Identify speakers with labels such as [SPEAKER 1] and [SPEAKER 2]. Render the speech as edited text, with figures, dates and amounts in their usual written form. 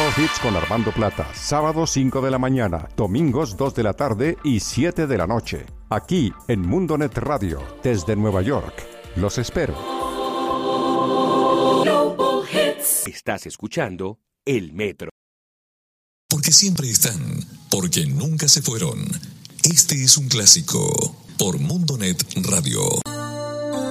[SPEAKER 1] Hits con Armando Plata, sábados 5 de la mañana, domingos 2 de la tarde y 7 de la noche. Aquí en Mundonet Radio, desde Nueva York. Los espero.
[SPEAKER 2] Estás escuchando El Metro.
[SPEAKER 3] Porque siempre están, porque nunca se fueron. Este es un clásico por Mundonet Radio.